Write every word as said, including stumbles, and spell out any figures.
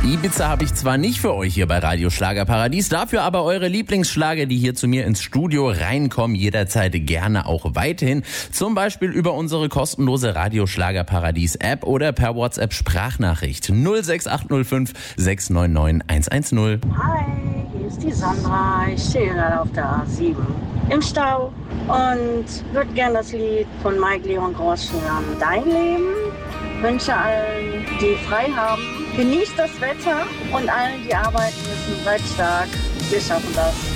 Ibiza habe ich zwar nicht für euch hier bei Radio Schlagerparadies, dafür aber eure Lieblingsschlager, die hier zu mir ins Studio reinkommen, jederzeit gerne auch weiterhin. Zum Beispiel über unsere kostenlose Radio Schlagerparadies App oder per WhatsApp Sprachnachricht null sechs acht null fünf sechs neun neun eins eins null. Hi, hier ist die Sandra. Ich stehe gerade auf der A sieben im Stau und würde gerne das Lied von Mike Leon Gross hören. Dein Leben. Wünsche allen, die frei haben, genießt das Wetter und allen, die arbeiten müssen, seid stark. Wir schaffen das.